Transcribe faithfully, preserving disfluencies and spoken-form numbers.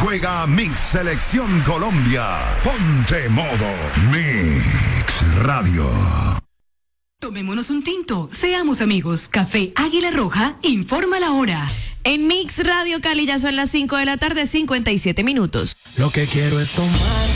Juega Mix Selección Colombia. Ponte modo Mix Radio. Tomémonos un tinto, seamos amigos. Café Águila Roja informa la hora. En Mix Radio Cali ya son las cinco de la tarde, cincuenta y siete minutos. Lo que quiero es tomar